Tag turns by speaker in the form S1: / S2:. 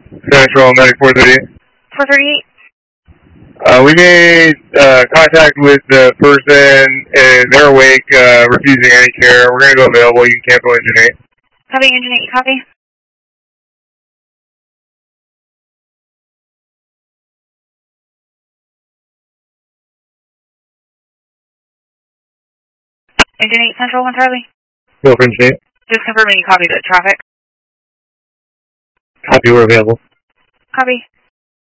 S1: Central Medic 438.
S2: 438.
S1: We made contact with the person and they're awake, refusing any care. We're going to go available. You can cancel engine 8.
S2: Copy, engine 8, copy. Engine 8, Central 1 Charlie.
S1: Go for engine 8.
S2: Just confirming you copy the traffic.
S1: Copy, we're available.
S2: Copy.